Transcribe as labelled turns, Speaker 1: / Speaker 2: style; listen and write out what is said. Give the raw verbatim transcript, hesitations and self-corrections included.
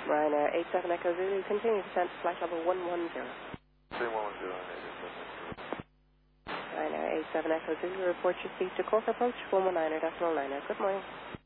Speaker 1: Ryanair eight seven Echo Zulu, continue descent to flight level one one zero.
Speaker 2: three one one zero.
Speaker 1: Ryanair eight seven Echo Zulu, report your speed to Cork approach one one niner decimal niner. Good morning.